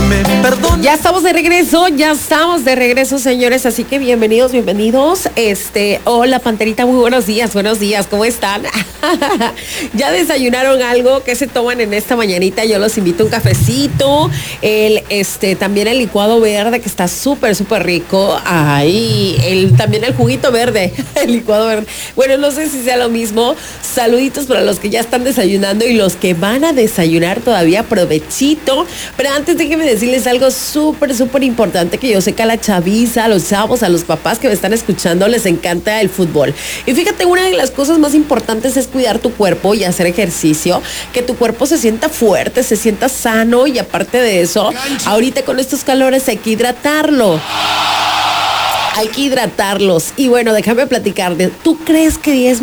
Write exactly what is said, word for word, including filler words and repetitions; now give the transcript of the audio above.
me perdones. Ya estamos de regreso, ya estamos de regreso, señores, así que bienvenidos, bienvenidos. Este, hola, Panterita, muy buenos días, buenos días, ¿cómo están? ¿Ya desayunaron algo? ¿Qué se toman en esta mañanita? Yo los invito a un cafecito, el, este, también el licuado verde, que está súper, súper rico. Ay, el, también el juguito verde, el licuado verde. Bueno, no sé si sea lo mismo. Saluditos para los que ya están desayunando y los que van a desayunar todavía, provechito. Pero antes déjenme decirles algo súper, súper importante, que yo sé que a la chaviza, a los chavos, a los papás que me están escuchando les encanta el fútbol. Y fíjate, una de las cosas más importantes es cuidar tu cuerpo y hacer ejercicio, que tu cuerpo se sienta fuerte, se sienta sano, y aparte de eso, ahorita con estos calores hay que hidratarlo. Hay que hidratarlos. Y bueno, déjame platicarte. ¿Tú crees que diez